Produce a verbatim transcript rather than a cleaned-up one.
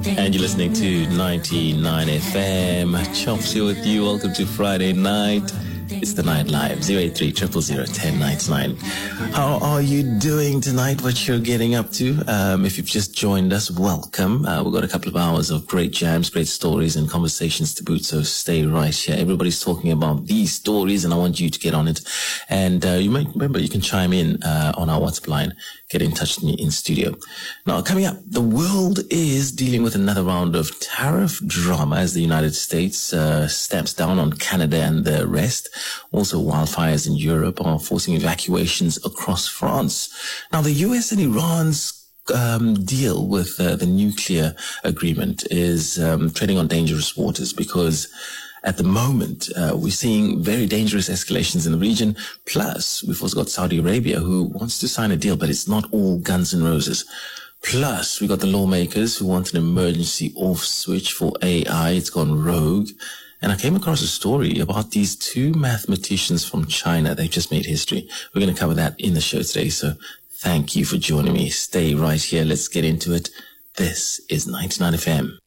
And you're listening to ninety-nine F M. Chops here with you. Welcome to Friday night. It's the Night Live. zero eight three, zero zero zero, one zero nine nine. How are you doing tonight? What you're getting up to? Um, if you've just joined us, welcome. Uh, we've got a couple of hours of great jams, great stories and conversations to boot, so stay right here. Everybody's talking about these stories and I want you to get on it. And uh, you might remember you can chime in uh, on our WhatsApp line. Get in touch with me in studio. Now, coming up, the world is dealing with another round of tariff drama as the United States uh, stamps down on Canada and the rest. Also, wildfires in Europe are forcing evacuations across France. Now, the U S and Iran's um, deal with uh, the nuclear agreement is um, treading on dangerous waters because at the moment, uh, we're seeing very dangerous escalations in the region. Plus, we've also got Saudi Arabia who wants to sign a deal, but it's not all guns and roses. Plus, we got the lawmakers who want an emergency off switch for A I. It's gone rogue. And I came across a story about these two mathematicians from China. They've just made history. We're going to cover that in the show today. So thank you for joining me. Stay right here. Let's get into it. This is ninety-nine F M.